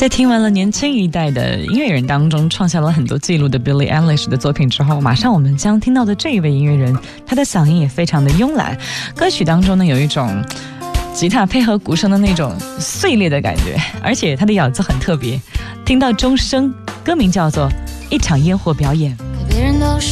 在听完了年轻一代的音乐人当中创下了很多记录的 Billie Eilish 的作品之后，马上我们将听到的这一位音乐人，他的嗓音也非常的慵懒，歌曲当中呢有一种吉他配合鼓声的那种碎裂的感觉，而且他的咬字很特别，听到钟声，歌名叫做《一场烟火表演》。